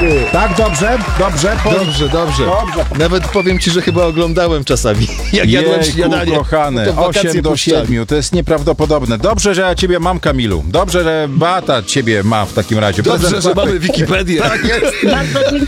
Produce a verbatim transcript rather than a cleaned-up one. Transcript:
Tak, dobrze, dobrze. Po... Dobrze, dobrze. Dobrze. Nawet powiem ci, że chyba oglądałem czasami, jak jadłem Jejku, śniadanie. kochane, To wakacje osiem do puszczali. siedmiu, to jest nieprawdopodobne. Dobrze, że ja ciebie mam, Kamilu. Dobrze, że Beata ciebie ma w takim razie. Dobrze, Prezent że papy- mamy Wikipedię. Tak jest. Bardzo dziękuję.